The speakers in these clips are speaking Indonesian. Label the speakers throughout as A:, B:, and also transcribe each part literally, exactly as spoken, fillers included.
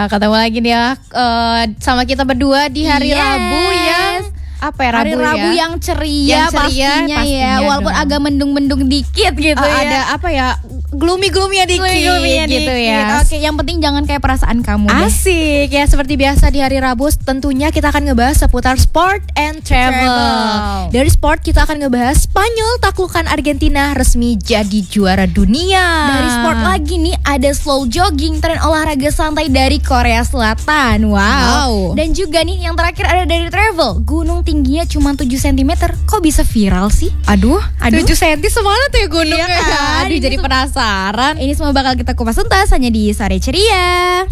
A: ketemu lagi nih ya uh, sama kita berdua di hari
B: yes.
A: Rabu ya. Apa ya Rabu
B: hari Rabu
A: ya?
B: yang ceria,
A: yang ceria
B: pastinya,
A: pastinya
B: ya, walaupun
A: dong.
B: agak mendung-mendung dikit gitu
A: uh,
B: ya.
A: Ada apa ya? Gloomy-gloomy dikit
B: Gloomy-gloomy
A: gitu
B: dikit.
A: ya.
B: Oke, yang penting jangan kayak perasaan kamu deh.
A: Asik ya, seperti biasa di hari Rabu tentunya kita akan ngebahas seputar sport and travel. travel. Dari sport kita akan ngebahas Spanyol taklukkan Argentina resmi jadi juara dunia.
B: Dari sport lagi nih ada slow jogging, tren olahraga santai dari Korea Selatan. Wow.
A: Wow.
B: Dan juga nih yang terakhir ada dari travel. Gunung tingginya cuma tujuh sentimeter. Kok bisa viral sih?
A: Aduh,
B: Aduh.
A: tujuh sentimeter semana tuh ya gunungnya.
B: Iya kan?
A: Aduh,
B: Ini
A: jadi
B: tuh-
A: penasaran.
B: Ini semua bakal kita kupas tuntas hanya di Sore Ceria.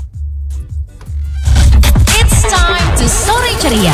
C: It's time to Sore Ceria.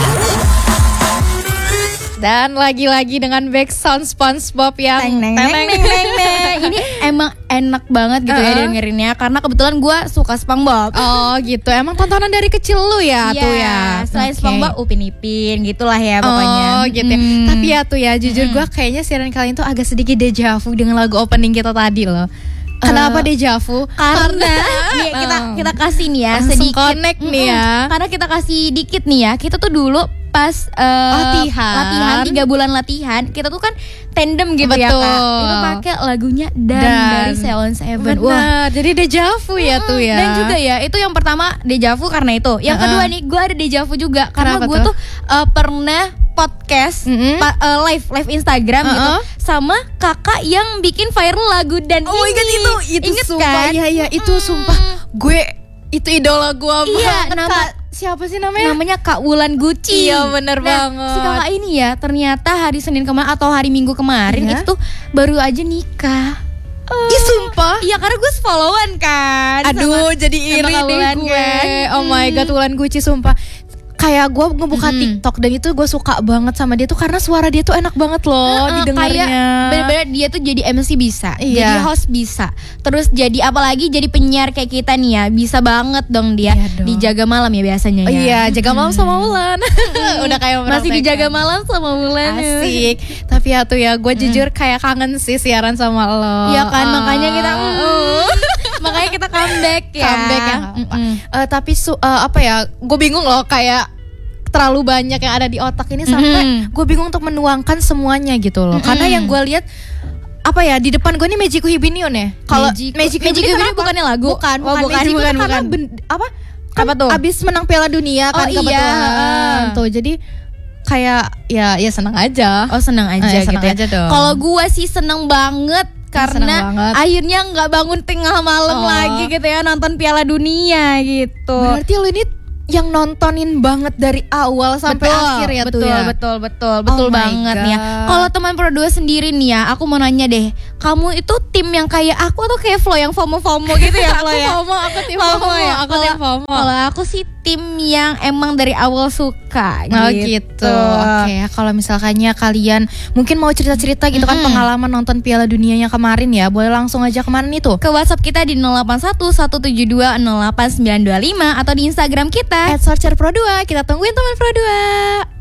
A: Dan lagi-lagi dengan back sound SpongeBob yang
B: Teng, neng, neng, neng, neng, neng. Ini emang enak banget gitu ya
A: Uh-uh.
B: dengerinnya, karena kebetulan gue suka SpongeBob.
A: Oh gitu, emang tontonan dari kecil lu ya
B: Iya,
A: tuh ya.
B: selain
A: Oke.
B: SpongeBob, Upin Ipin gitulah ya pokoknya.
A: Oh gitu ya.
B: Hmm.
A: Tapi ya tuh ya, jujur gue kayaknya siaran kali ini tuh agak sedikit deja vu dengan lagu opening kita tadi loh. Kenapa
B: Eh,
A: deja vu?
B: Karena nih, kita
A: Oh.
B: kita kasih nih ya
A: Langsung
B: sedikit
A: connect nih
B: Mm-mm.
A: ya.
B: Karena kita kasih dikit nih ya. Kita tuh dulu pas eh,
A: Latihan.
B: latihan tiga bulan latihan, kita tuh kan tandem gitu ya
A: Betul.
B: Kak. Itu pakai lagunya Dan,
A: Dan.
B: dari Ceylon Seven. Wah.
A: Benar, jadi deja vu ya tuh ya.
B: Dan juga ya, itu yang pertama deja vu karena itu. Yang
A: Uh-uh.
B: kedua nih, gue ada deja vu juga karena
A: Kenapa
B: gue
A: tuh?
B: tuh eh, pernah podcast
A: Mm-mm.
B: pa- eh, live live Instagram gitu
A: Uh-uh.
B: sama kakak yang bikin viral lagu Dan
A: Oh my
B: ini.
A: God, itu itu
B: Ingat
A: sumpah.
B: kan?
A: Iya iya, itu sumpah gue itu idola gue
B: Iya,
A: banget.
B: nama-
A: Kak. Siapa sih namanya?
B: Namanya Kak Wulan Gucci.
A: Iya, bener
B: nah,
A: banget.
B: Si kakak ini ya ternyata hari Senin kemarin atau hari Minggu kemarin
A: Iya?
B: itu tuh baru aja nikah.
A: Ih sumpah.
B: Iya, karena gue followan kan.
A: Aduh,
B: sama-
A: jadi
B: sama
A: iri
B: Kak
A: deh
B: Wulan
A: gue.
B: kan.
A: Oh my
B: Hmm.
A: god, Wulan Gucci sumpah. Kayak gue ngebuka
B: Mm-mm.
A: TikTok dan itu gue suka banget sama dia tuh karena suara dia tuh enak banget loh
B: Heeh,
A: didengarnya.
B: kayak bener-bener dia tuh jadi M C bisa,
A: Iya.
B: jadi host bisa, terus jadi apalagi jadi penyiar kayak kita nih ya, bisa banget dong dia.
A: Iya dong.
B: Dijaga malam ya biasanya
A: Oh
B: ya.
A: iya, jaga malam sama Wulan. Udah kayak
B: Masih
A: mempraktekkan.
B: dijaga malam sama Wulan.
A: Asik. Tapi ya tuh ya, gue jujur kayak kangen sih siaran sama lo.
B: Iya kan, makanya kita
A: Uh.
B: makanya kita comeback ya.
A: Comeback ya.
B: Mm-mm.
A: Eh, tapi su- eh, apa ya? Gue bingung loh kayak terlalu banyak yang ada di otak ini sampai
B: Mhm.
A: gue bingung untuk menuangkan semuanya gitu loh.
B: Mhm.
A: Karena yang gue lihat apa ya di depan gue ini Magic Hibinion ya. Kalau
B: Magic-
A: Magic
B: Magic
A: Hibinion
B: Hibinion
A: kenapa?
B: bukannya lagu?
A: Bukan,
B: Oh,
A: bukan,
B: bukan,
A: Magic
B: bukan,
A: Hibinion karena
B: bukan.
A: ben- apa? Kan
B: Apa tuh?
A: Abis menang Piala Dunia kan
B: Oh, iya.
A: kebetulan. Tuh jadi kayak ya ya senang aja.
B: Oh, senang aja
A: Eh, senang
B: gitu ya.
A: aja dong.
B: Kalau gue sih seneng banget karena
A: seneng banget.
B: akhirnya nggak bangun tengah malam
A: Oh.
B: lagi gitu ya nonton Piala Dunia gitu.
A: Berarti lo ini yang nontonin banget dari awal sampai
B: betul,
A: akhir ya
B: betul,
A: tuh ya.
B: betul, betul, betul
A: Oh my
B: banget nih ya.
A: God.
B: Kalau teman berdua sendiri nih ya, aku mau nanya deh, kamu itu tim yang kayak aku atau kayak Flo yang FOMO-FOMO gitu ya, Flo
A: Aku
B: ya?
A: FOMO, aku tim FOMO ya. Aku
B: Kalau-
A: tim FOMO.
B: Kalau aku sih tim yang emang dari awal suka
A: Oh
B: gitu.
A: gitu. Oke, kalau misalkannya kalian mungkin mau cerita-cerita gitu kan
B: Mm-mm.
A: pengalaman nonton Piala Dunia yang kemarin ya, boleh langsung aja kemarin itu.
B: Ke WhatsApp kita di nol delapan satu satu tujuh dua nol delapan sembilan dua lima atau di Instagram kita.
A: At Searcher Pro dua, kita tungguin teman Pro dua.